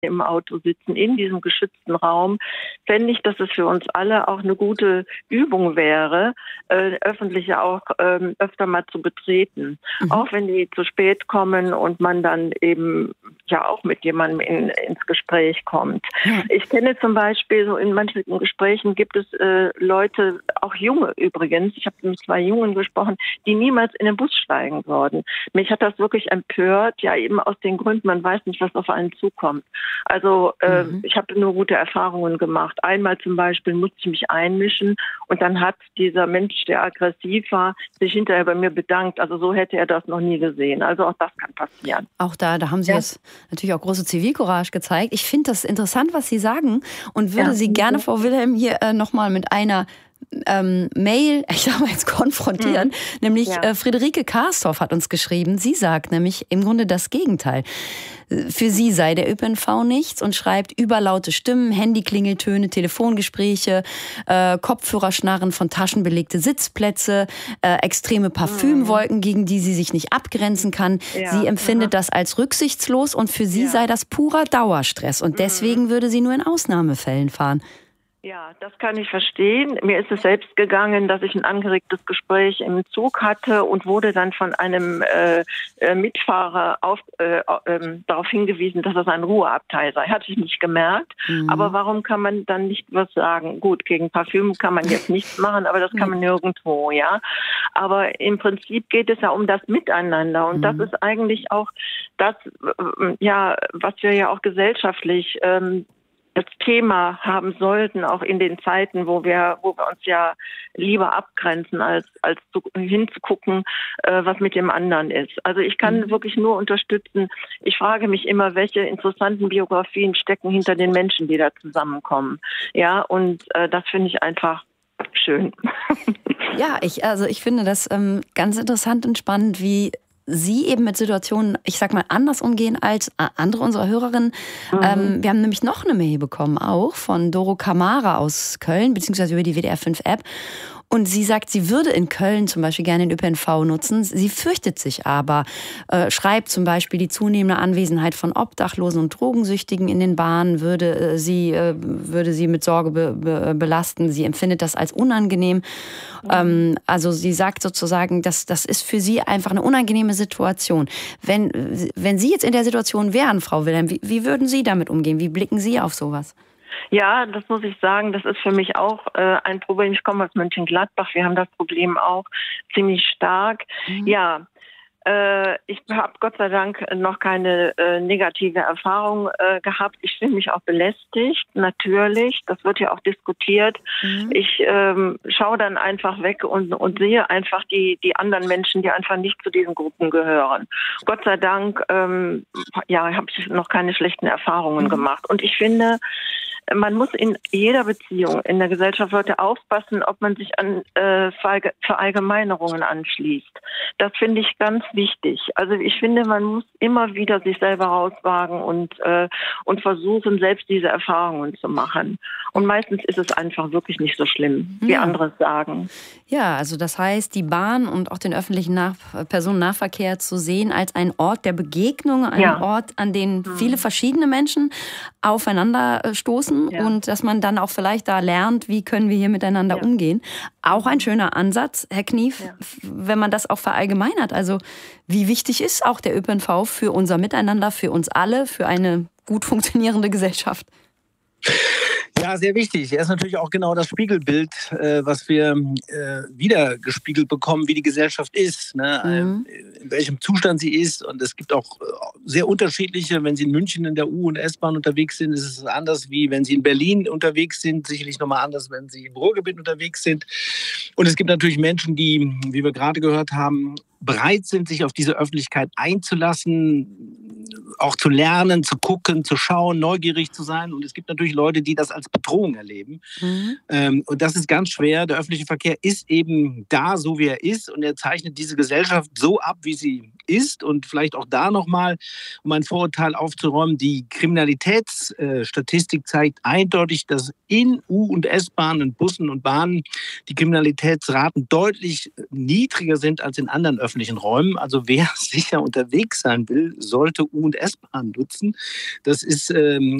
im Auto sitzen, in diesem geschützten Raum, fände ich, dass es für uns alle auch eine gute Übung wäre, öffentliche auch öfter mal zu betreten. Auch wenn die zu spät kommen und man dann eben ja auch mit jemandem ins Gespräch kommt. Ja. Ich kenne zum Beispiel, so in manchen Gesprächen gibt es Leute, auch Junge übrigens, ich habe mit 2 Jungen gesprochen, die niemals in den Bus steigen würden. Mich hat das wirklich empört, ja eben aus den Gründen, man weiß nicht, was auf einen zukommt. Also ich habe nur gute Erfahrungen gemacht. Einmal zum Beispiel musste ich mich einmischen und dann hat dieser Mensch, der aggressiv war, sich hinterher bei mir bedankt. Also so hätte er das noch nie gesehen. Also auch das kann passieren. Auch da haben Sie jetzt natürlich auch große Zivilcourage gezeigt. Ich finde das interessant, was Sie sagen und würde Sie gerne, Frau Wilhelm, hier nochmal mit einer Mail, ich sag mal jetzt konfrontieren, nämlich Friederike Karstorff hat uns geschrieben, sie sagt nämlich im Grunde das Gegenteil. Für sie sei der ÖPNV nichts und schreibt überlaute Stimmen, Handyklingeltöne, Telefongespräche, Kopfhörerschnarren von Taschen belegte Sitzplätze, extreme Parfümwolken, gegen die sie sich nicht abgrenzen kann. Sie empfindet das als rücksichtslos und für sie sei das purer Dauerstress und deswegen würde sie nur in Ausnahmefällen fahren. Ja, das kann ich verstehen. Mir ist es selbst gegangen, dass ich ein angeregtes Gespräch im Zug hatte und wurde dann von einem Mitfahrer darauf hingewiesen, dass das ein Ruheabteil sei. Hatte ich nicht gemerkt. Aber warum kann man dann nicht was sagen? Gut, gegen Parfüm kann man jetzt nichts machen, aber das kann man nirgendwo, ja. Aber im Prinzip geht es ja um das Miteinander und das ist eigentlich auch das, was wir ja auch gesellschaftlich das Thema haben sollten, auch in den Zeiten, wo wir uns ja lieber abgrenzen, als hinzugucken, was mit dem anderen ist. Also ich kann wirklich nur unterstützen. Ich frage mich immer, welche interessanten Biografien stecken hinter den Menschen, die da zusammenkommen. Ja, und das finde ich einfach schön. Ja, ich finde das ganz interessant und spannend, wie Sie eben mit Situationen, ich sag mal, anders umgehen als andere unserer Hörerinnen. Wir haben nämlich noch eine Mail bekommen, auch von Doro Kamara aus Köln, beziehungsweise über die WDR 5 App. Und sie sagt, sie würde in Köln zum Beispiel gerne den ÖPNV nutzen. Sie fürchtet sich aber, schreibt zum Beispiel, die zunehmende Anwesenheit von Obdachlosen und Drogensüchtigen in den Bahnen würde sie mit Sorge belasten. Sie empfindet das als unangenehm. Also sie sagt sozusagen, das ist für sie einfach eine unangenehme Situation. Wenn Sie jetzt in der Situation wären, Frau Wilhelm, wie würden Sie damit umgehen? Wie blicken Sie auf sowas? Ja, das muss ich sagen, das ist für mich auch ein Problem. Ich komme aus Mönchengladbach, wir haben das Problem auch ziemlich stark. Ja, ich habe Gott sei Dank noch keine negative Erfahrung gehabt. Ich fühle mich auch belästigt, natürlich. Das wird ja auch diskutiert. Ich schaue dann einfach weg und sehe einfach die anderen Menschen, die einfach nicht zu diesen Gruppen gehören. Gott sei Dank habe ich noch keine schlechten Erfahrungen gemacht. Und ich finde, man muss in jeder Beziehung in der Gesellschaft heute aufpassen, ob man sich an Verallgemeinerungen anschließt. Das finde ich ganz wichtig. Also ich finde, man muss immer wieder sich selber rauswagen und versuchen, selbst diese Erfahrungen zu machen. Und meistens ist es einfach wirklich nicht so schlimm, wie andere sagen. Ja, also das heißt, die Bahn und auch den öffentlichen Personennahverkehr zu sehen als einen Ort der Begegnung, einen Ort, an dem viele verschiedene Menschen aufeinander stoßen und dass man dann auch vielleicht da lernt, wie können wir hier miteinander umgehen. Auch ein schöner Ansatz, Herr Knief, wenn man das auch verallgemeinert. Also wie wichtig ist auch der ÖPNV für unser Miteinander, für uns alle, für eine gut funktionierende Gesellschaft? Ja, sehr wichtig. Er ist natürlich auch genau das Spiegelbild, was wir wieder gespiegelt bekommen, wie die Gesellschaft ist, ne? In welchem Zustand sie ist. Und es gibt auch sehr unterschiedliche, wenn Sie in München in der U- und S-Bahn unterwegs sind, ist es anders, wie wenn Sie in Berlin unterwegs sind. Sicherlich nochmal anders, wenn Sie im Ruhrgebiet unterwegs sind. Und es gibt natürlich Menschen, die, wie wir gerade gehört haben, bereit sind, sich auf diese Öffentlichkeit einzulassen, auch zu lernen, zu gucken, zu schauen, neugierig zu sein. Und es gibt natürlich Leute, die das als Bedrohung erleben. Und das ist ganz schwer. Der öffentliche Verkehr ist eben da, so wie er ist. Und er zeichnet diese Gesellschaft so ab, wie sie ist. Und vielleicht auch da nochmal, um ein Vorurteil aufzuräumen, die Kriminalitätsstatistik zeigt eindeutig, dass in U- und S-Bahnen, Bussen und Bahnen die Kriminalitätsraten deutlich niedriger sind als in anderen öffentlichen Räumen. Also wer sicher unterwegs sein will, sollte U- und S-Bahn nutzen. Das ist